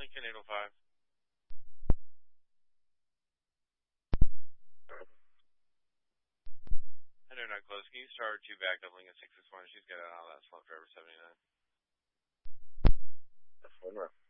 Lincoln 805. I know not close. Can you start 2 back up Lincoln 661? She's got out of that slump driver 79. That's 1 row.